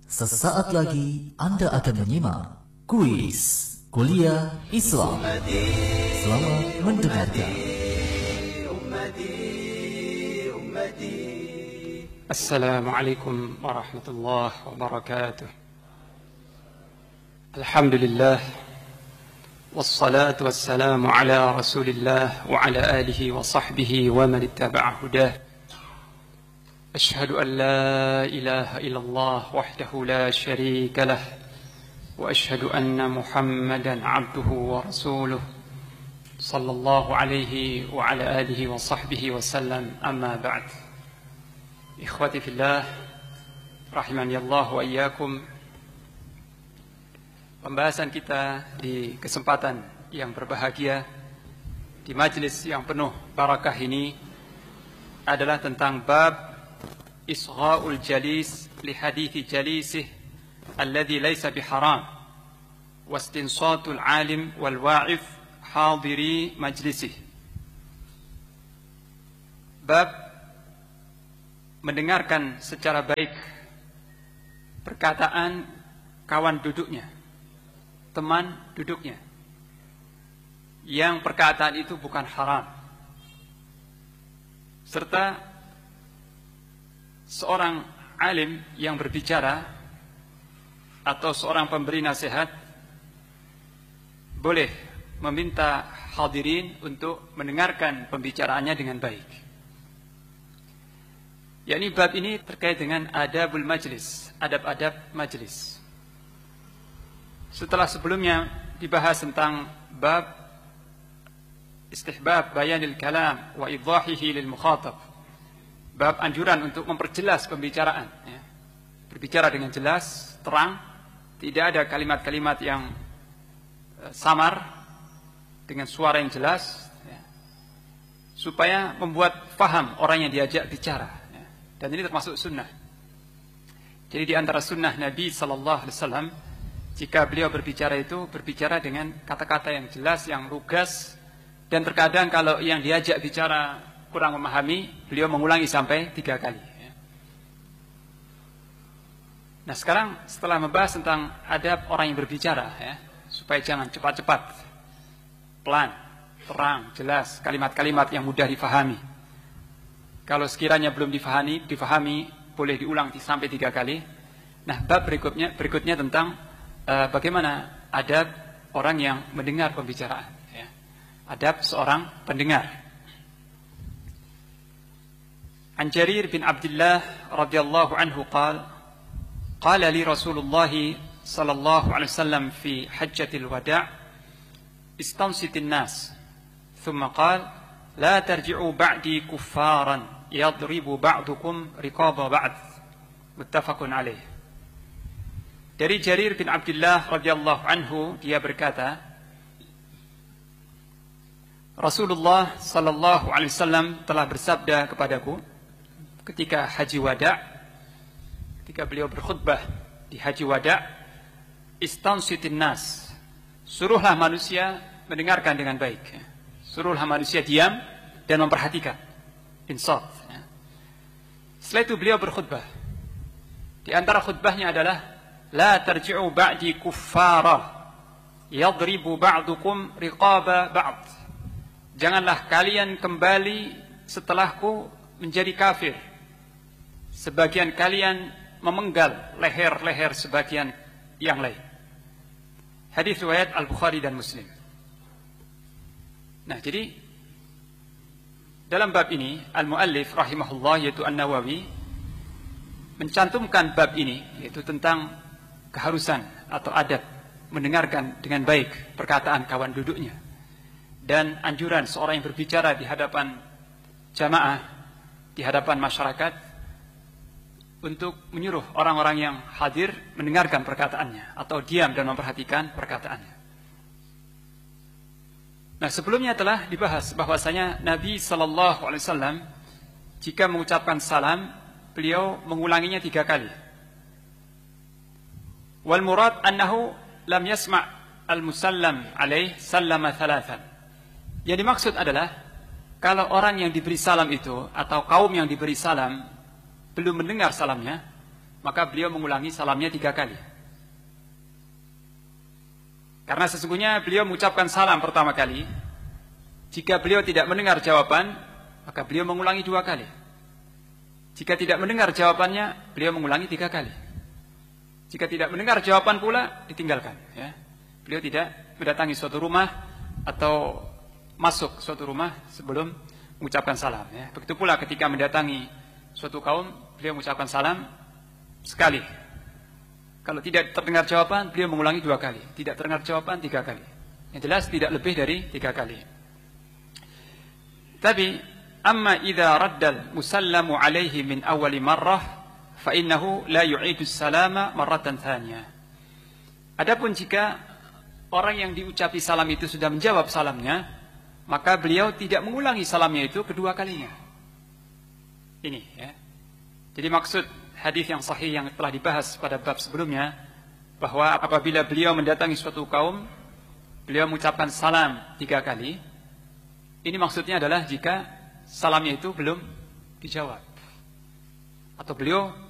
Sesaat lagi Anda akan menyimak kuis Kuliah Islam. Selamat mendengarkan. Assalamualaikum warahmatullahi wabarakatuh. Alhamdulillah, wassalatu wassalamu ala rasulillah wa ala alihi wa sahbihi wa man ittaba'a hudah. Ashhadu an la ilaha illallah wahdahu la sharika lah wa ashhadu anna Muhammadan abduhu wa rasuluh sallallahu alaihi wa ala alihi wa sahbihi wa sallam, amma ba'd. Ikhwati fillah, rahimani Allah wa iyyakum. Pembahasan kita di kesempatan yang berbahagia di majelis yang penuh barakah ini adalah tentang bab isgha'ul jalis li hadithi jalisih alladhi laysa biharam wastinsatul alim wal wa'if hadiri majlisih. Bab mendengarkan secara baik perkataan kawan duduknya, teman duduknya, yang perkataan itu bukan haram, serta seorang alim yang berbicara atau seorang pemberi nasihat boleh meminta hadirin untuk mendengarkan pembicaraannya dengan baik. Yakni bab ini terkait dengan adabul majlis, adab-adab majlis. Setelah sebelumnya dibahas tentang bab istihbab bayanil kalam wa idhahihi lil mukhatab, bab anjuran untuk memperjelas pembicaraan, ya. Berbicara dengan jelas, terang, tidak ada kalimat-kalimat yang samar, dengan suara yang jelas, ya, supaya membuat faham orang yang diajak bicara, ya. Dan ini termasuk sunnah. Jadi di antara sunnah Nabi sallallahu alaihi wasallam, jika beliau berbicara itu berbicara dengan kata-kata yang jelas, yang lugas, dan terkadang kalau yang diajak bicara kurang memahami, beliau mengulangi sampai 3 kali. Nah, sekarang setelah membahas tentang adab orang yang berbicara, ya, supaya jangan cepat-cepat, pelan, terang, jelas, kalimat-kalimat yang mudah difahami. Kalau sekiranya belum difahami, boleh diulang sampai 3 kali. Nah, bab berikutnya tentang bagaimana adab orang yang mendengar pembicaraan, ya. Adab seorang pendengar. An Jarir bin Abdullah radhiyallahu anhu qala li Rasulullah sallallahu alaihi wasallam fi hajjatil wada' istansitin nas thumma qala la tarji'u ba'di kuffaran yadribu ba'dukum riqaba ba'd, muttafaqun alaih. Dari Jarir bin Abdullah radhiyallahu anhu, dia berkata, Rasulullah sallallahu alaihi wasallam telah bersabda kepadaku ketika haji wada', ketika beliau berkhutbah di haji wada', istansitin nas, suruhlah manusia mendengarkan dengan baik, ya. Suruhlah manusia diam dan memperhatikan, insat, ya. Setelah itu beliau berkhutbah. Di antara khutbahnya adalah la tarji'u ba'di kuffara yadribu ba'dukum riqaba ba'd. Janganlah kalian kembali setelahku menjadi kafir, sebagian kalian memenggal leher-leher sebagian yang lain. Hadis riwayat Al-Bukhari dan Muslim. Nah, jadi dalam bab ini al-muallif rahimahullah, yaitu An-Nawawi, mencantumkan bab ini, yaitu tentang keharusan atau adab mendengarkan dengan baik perkataan kawan duduknya, dan anjuran seorang yang berbicara di hadapan jamaah, di hadapan masyarakat, untuk menyuruh orang-orang yang hadir mendengarkan perkataannya atau diam dan memperhatikan perkataannya. Nah, sebelumnya telah dibahas bahwasanya Nabi sallallahu alaihi wasallam jika mengucapkan salam, beliau mengulanginya 3 kali. Wal murad annahu lam yasma' al-musallam alaih sallama 3. Yang dimaksud adalah kalau orang yang diberi salam itu atau kaum yang diberi salam belum mendengar salamnya, maka beliau mengulangi salamnya 3 kali. Karena sesungguhnya beliau mengucapkan salam pertama kali, jika beliau tidak mendengar jawaban, maka beliau mengulangi 2 kali. Jika tidak mendengar jawabannya, beliau mengulangi 3 kali. Jika tidak mendengar jawaban pula, ditinggalkan. Ya. Beliau tidak mendatangi suatu rumah atau masuk suatu rumah sebelum mengucapkan salam. Ya. Begitu pula ketika mendatangi suatu kaum, beliau mengucapkan salam sekali. Kalau tidak terdengar jawaban, beliau mengulangi 2 kali. Tidak terdengar jawaban 3 kali. Yang jelas tidak lebih dari 3 kali. Tapi amma idza raddal musallamu alaihi min awwali marrah fa innahu la yu'idu salama marratan thaniyah. Adapun jika orang yang diucapi salam itu sudah menjawab salamnya, maka beliau tidak mengulangi salamnya itu kedua kalinya. Ini ya. Jadi maksud hadis yang sahih yang telah dibahas pada bab sebelumnya, bahwa apabila beliau mendatangi suatu kaum, beliau mengucapkan salam 3 kali. Ini maksudnya adalah jika salamnya itu belum dijawab, atau beliau